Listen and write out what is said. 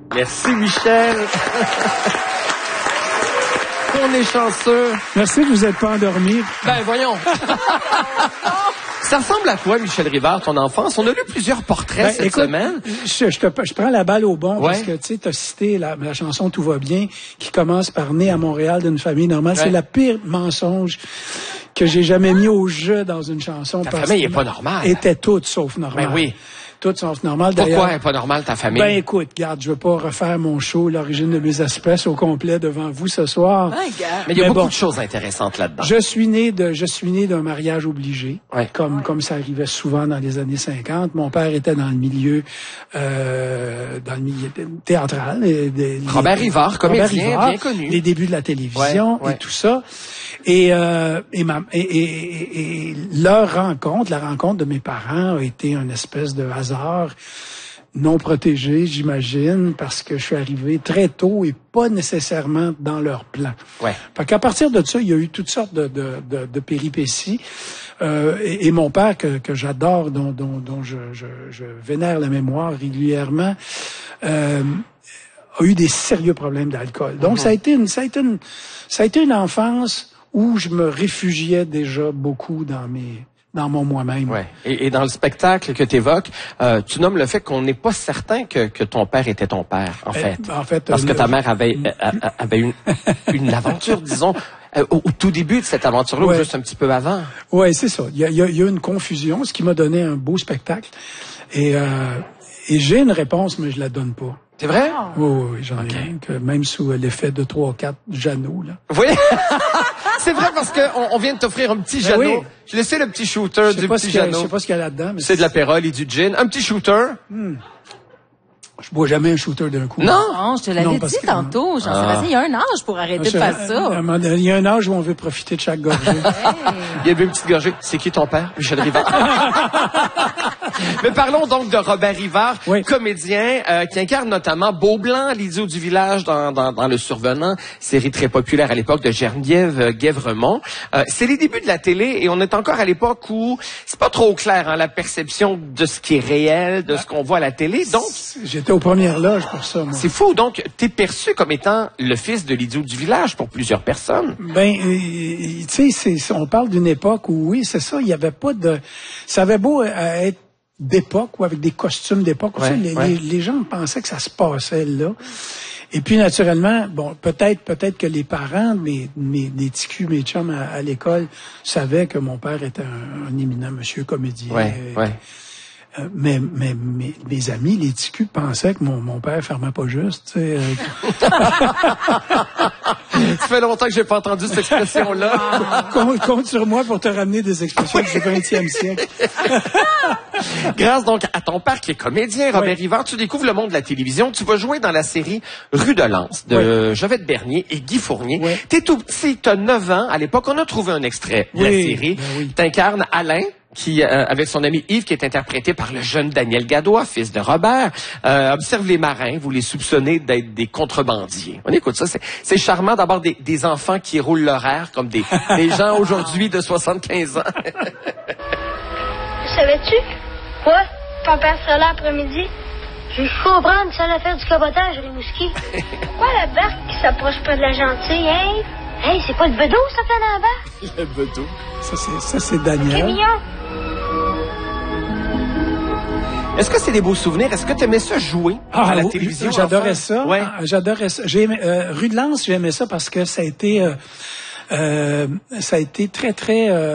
Merci, Michel. On est chanceux. Merci, vous n'êtes pas endormi. Ben, voyons. Ça ressemble à quoi, Michel Rivard, ton enfance? On a lu plusieurs portraits cette semaine. Je prends la balle au bon parce Ouais. que tu sais, t'as cité la chanson Tout va bien qui commence par né à Montréal d'une famille normale. Ouais. C'est la pire mensonge que j'ai jamais mis au jeu dans une chanson. Ta famille est pas normale. Était toute sauf normale. Ben oui. Toutes sauf normale. Pourquoi elle n'est pas normale, ta famille? Ben écoute, regarde, je veux pas refaire mon show, l'origine de mes espèces au complet devant vous ce soir. Mais il y a beaucoup de choses intéressantes là-dedans. Je suis né d'un mariage obligé, Ouais. comme ça arrivait souvent dans les années 50. Mon père était dans le milieu théâtral. Robert Rivard, comédien, Robert Rivard, bien connu. Les débuts de la télévision Ouais. et tout ça. Et leur rencontre, la rencontre de mes parents a été une espèce de hasard non protégé, j'imagine, parce que je suis arrivé très tôt et pas nécessairement dans leur plan. Ouais. Fait qu'à partir de ça, il y a eu toutes sortes de péripéties. Et mon père, que j'adore, dont je vénère la mémoire régulièrement, a eu des sérieux problèmes d'alcool. Donc, ça a été une enfance où je me réfugiais déjà beaucoup dans mon moi-même. Ouais. Et dans le spectacle que tu évoques, tu nommes le fait qu'on n'est pas certain que ton père était ton père, en fait. Parce que ta mère avait une aventure, disons, au tout début de cette aventure-là, ou juste un petit peu avant. Ouais, c'est ça. Il y a une confusion, ce qui m'a donné un beau spectacle. Et j'ai une réponse, mais je la donne pas. C'est vrai? Oui, j'en ai une, que même sous l'effet de 3 ou 4 Jeannot, là. Oui. C'est vrai parce qu'on vient de t'offrir un petit Jeannot. Oui. Je laissais le petit shooter du petit Jeannot. Je sais pas ce qu'il y a là-dedans. Mais c'est de l'apérole et du gin. Un petit shooter. Je bois jamais un shooter d'un coup. Non. Non, je te l'avais dit tantôt, Jean-Sébastien. Il y a un âge pour arrêter de faire ça. Il y a un âge où on veut profiter de chaque gorgée. Il y avait une petite gorgée. C'est qui ton père? Michel Rivard. Mais parlons donc de Robert Rivard, comédien qui incarne notamment Beaublanc, l'idiot du village dans Le Survenant, série très populaire à l'époque de Geneviève Guèvremont. C'est les débuts de la télé et on est encore à l'époque où c'est pas trop clair la perception de ce qui est réel, de ce qu'on voit à la télé. Donc j'étais aux premières loges pour ça, moi. C'est fou. Donc t'es perçu comme étant le fils de l'idiot du village pour plusieurs personnes. Ben, tu sais, on parle d'une époque où oui, c'est ça, il y avait pas de, ça avait beau être d'époque ou avec des costumes d'époque. Les gens pensaient que ça se passait là. Et puis, naturellement, bon, peut-être que les parents, mes petits culs, mes chums à l'école, savaient que mon père était un éminent monsieur comédien. Mais mes amis, les petits culs, pensaient que mon père fermait pas juste, tu sais. Ça fait longtemps que j'ai pas entendu cette expression-là. Compte sur moi pour te ramener des expressions du 20e siècle. Grâce donc à ton père qui est comédien, Robert Rivard, tu découvres le monde de la télévision. Tu vas jouer dans la série Rue de Lens de Jovette Bernier et Guy Fournier. T'es tout petit, t'as 9 ans. À l'époque, on a trouvé un extrait de la série. T'incarnes Alain, qui, avec son ami Yves, qui est interprété par le jeune Daniel Gadois, fils de Robert, observe les marins, vous les soupçonnez d'être des contrebandiers. On écoute ça, c'est charmant d'avoir des enfants qui roulent leur air comme des gens aujourd'hui de 75 ans. Savais-tu? Quoi? Ton père sera là après-midi? Je comprends, ça allait faire du cabotage, Rimouski. Pourquoi la barque qui s'approche pas de la gentille, hein? Hey, c'est pas le bedeau, ça, fait dans la barque? Le bedeau. Ça, c'est Daniel. C'est mignon. Est-ce que c'est des beaux souvenirs? Est-ce que tu aimais ça jouer à la télévision? J'adorais ça. Ouais. J'adorais ça. Rue de Lens, j'aimais ça parce que ça a été très, très...